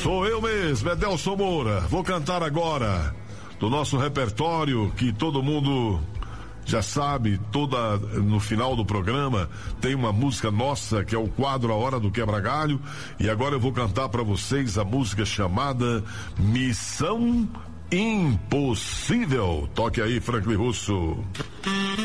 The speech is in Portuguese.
Sou eu mesmo, Edelson Moura. Vou cantar agora do nosso repertório que todo mundo já sabe, no final do programa tem uma música nossa que é o quadro A Hora do Quebra-Galho, e agora eu vou cantar para vocês a música chamada Missão Impossível. Toque aí, Franklin Russo.